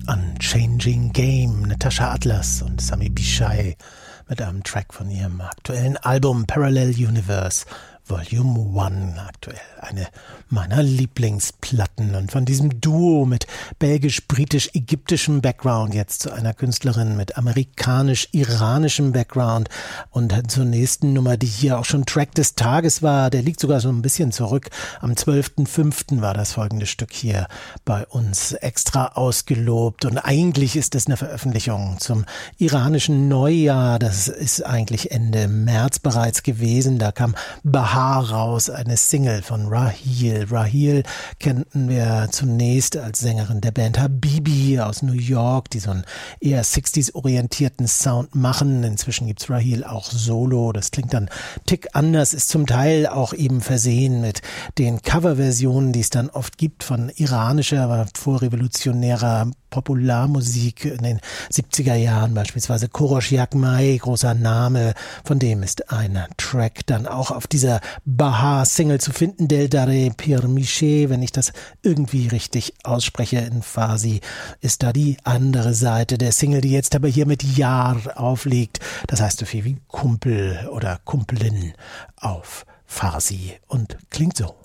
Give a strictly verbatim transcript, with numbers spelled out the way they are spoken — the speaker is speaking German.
Unchanging Game, Natasha Atlas und Sami Bishai mit einem Track von ihrem aktuellen Album Parallel Universe Volume eins, aktuell eine meiner Lieblingsplatten, und von diesem Duo mit belgisch-britisch-ägyptischem Background jetzt zu einer Künstlerin mit amerikanisch-iranischem Background und zur nächsten Nummer, die hier auch schon Track des Tages war. Der liegt sogar so ein bisschen zurück. Am zwölften fünften war das folgende Stück hier bei uns extra ausgelobt, und eigentlich ist es eine Veröffentlichung zum iranischen Neujahr. Das ist eigentlich Ende März bereits gewesen. Da kam Bahar raus, eine Single von Raheel. Raheel kannten wir zunächst als Sängerin der Band Habibi aus New York, die so einen eher sechziger-orientierten Sound machen. Inzwischen gibt's Raheel auch solo. Das klingt dann Tick anders, ist zum Teil auch eben versehen mit den Coverversionen, die es dann oft gibt von iranischer, vorrevolutionärer Popularmusik in den siebziger Jahren, beispielsweise Kourosh Yakmai, großer Name, von dem ist ein Track dann auch auf dieser Bahar-Single zu finden, Del Dare Pir Miché, wenn ich das irgendwie richtig ausspreche in Farsi, ist da die andere Seite der Single, die jetzt aber hier mit Yar aufliegt. Das heißt so viel wie Kumpel oder Kumpelin auf Farsi und klingt so.